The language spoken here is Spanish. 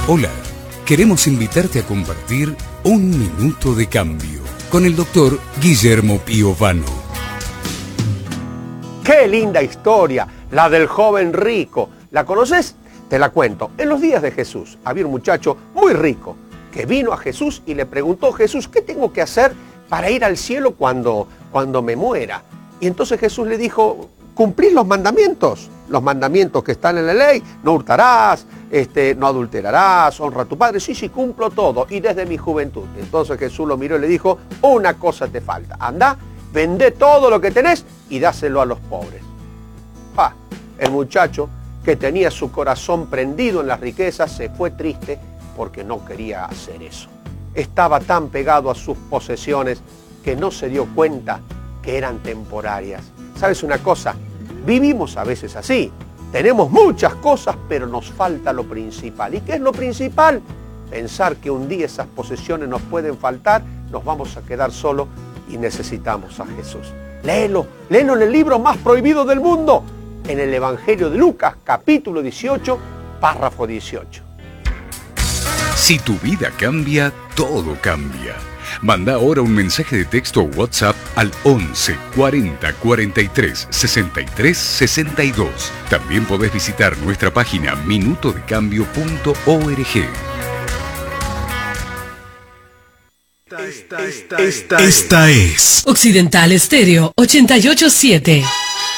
Hola, queremos invitarte a compartir un minuto de cambio con el doctor Guillermo Piovano. ¡Qué linda historia! La del joven rico. ¿La conoces? Te la cuento. En los días de Jesús había un muchacho muy rico que vino a Jesús y le preguntó: Jesús, ¿qué tengo que hacer para ir al cielo cuando me muera? Y entonces Jesús le dijo: cumplís los mandamientos que están en la ley. No hurtarás, no adulterarás, honra a tu padre. Sí, cumplo todo, y desde mi juventud. Entonces Jesús lo miró y le dijo: una cosa te falta. Andá, vendé todo lo que tenés y dáselo a los pobres. El muchacho, que tenía su corazón prendido en las riquezas, se fue triste porque no quería hacer eso. Estaba tan pegado a sus posesiones que no se dio cuenta que eran temporarias. ¿Sabes una cosa? Vivimos a veces así. Tenemos muchas cosas, pero nos falta lo principal. ¿Y qué es lo principal? Pensar que un día esas posesiones nos pueden faltar, nos vamos a quedar solos y necesitamos a Jesús. Léelo en el libro más prohibido del mundo, en el Evangelio de Lucas, capítulo 18, párrafo 18. Si tu vida cambia, todo cambia. Manda ahora un mensaje de texto o WhatsApp al 11 40 43 63 62. También podés visitar nuestra página minutodecambio.org. Esta es Occidental Estéreo 88.7.